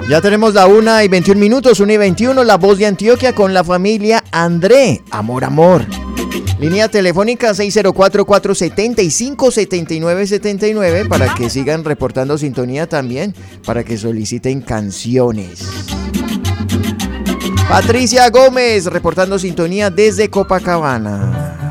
Ya tenemos la 1:21, 1:21, La Voz de Antioquia con la familia André. Amor, amor. Línea telefónica 604-475-7979 para que sigan reportando sintonía también, para que soliciten canciones. Patricia Gómez reportando sintonía desde Copacabana.